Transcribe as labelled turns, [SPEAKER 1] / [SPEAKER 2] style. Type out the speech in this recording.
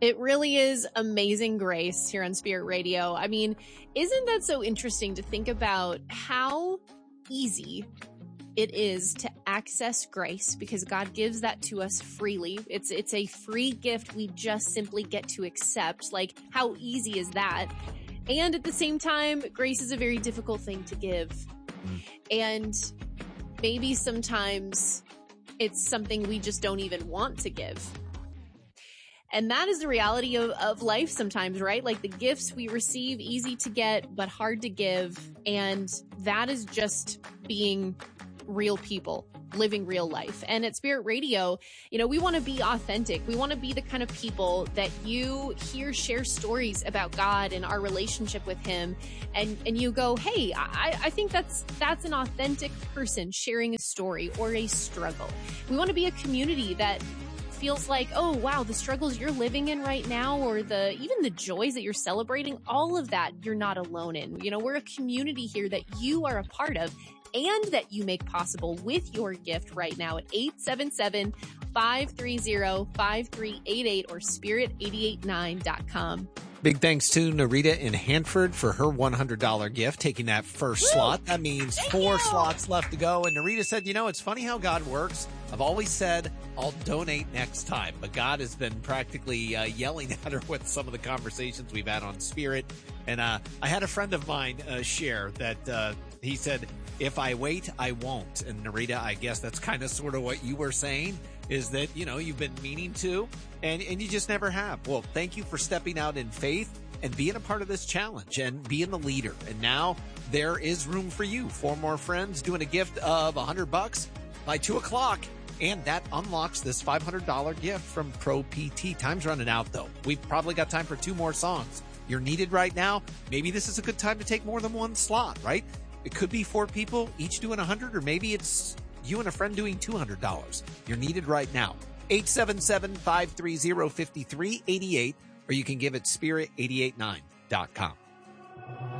[SPEAKER 1] It really is amazing grace here on Spirit Radio. I mean, isn't that so interesting to think about how easy it is to access grace, because God gives that to us freely. It's a free gift we just simply get to accept. Like, how easy is that? And at the same time, grace is a very difficult thing to give. And maybe sometimes it's something we just don't even want to give. And that is the reality of life sometimes, right? Like, the gifts we receive, easy to get, but hard to give. And that is just being real people, living real life. And at Spirit Radio, we want to be authentic. We want to be the kind of people that you hear share stories about God and our relationship with him. And you go, hey, I think that's an authentic person sharing a story or a struggle. We want to be a community that feels like, oh, wow, the struggles you're living in right now, or even the joys that you're celebrating, all of that you're not alone in. We're a community here that you are a part of and that you make possible with your gift right now at 877-530-5388 or spirit889.com.
[SPEAKER 2] Big thanks to Narita in Hanford for her $100 gift, taking that first slot. That means four slots left to go. And Narita said, it's funny how God works. I've always said I'll donate next time, but God has been practically yelling at her with some of the conversations we've had on Spirit. And I had a friend of mine share that he said, if I wait, I won't. And Narita, I guess that's kind of sort of what you were saying, is that, you've been meaning to, and you just never have. Well, thank you for stepping out in faith and being a part of this challenge and being the leader. And now there is room for you. 4 more friends doing a gift of $100 by 2:00. And that unlocks this $500 gift from Pro PT. Time's running out, though. We've probably got time for 2 more songs. You're needed right now. Maybe this is a good time to take more than one slot, right? It could be 4 people, each doing $100, or maybe it's you and a friend doing $200. You're needed right now. 877-530-5388, or you can give it spirit889.com.